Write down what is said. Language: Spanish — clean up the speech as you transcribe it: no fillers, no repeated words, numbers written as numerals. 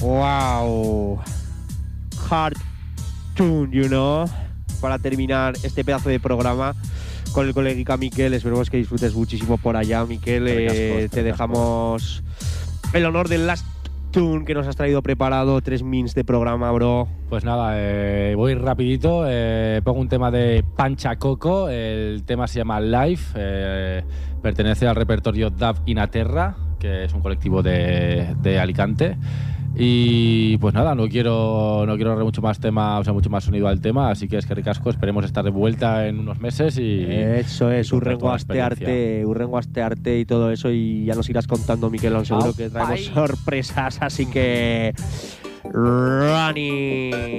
Wow. Hard tune, you know. Para terminar este pedazo de programa con el colega Miquel. Esperemos que disfrutes muchísimo por allá, Miquel. Te dejamos el honor del last tune que nos has traído preparado. 3 mins de programa, bro. Pues nada, voy rapidito. Pongo un tema de Pancha Coco. El tema se llama Live. Pertenece al repertorio Dav Inaterra, que es un colectivo de Alicante. Y pues nada, no quiero darle mucho más tema, o sea, mucho más sonido al tema, así que es que ricasco, esperemos estar de vuelta en unos meses y eso es, hurrengo astearte y todo eso, y ya nos irás contando, Miquel, seguro que traemos sorpresas, así que running.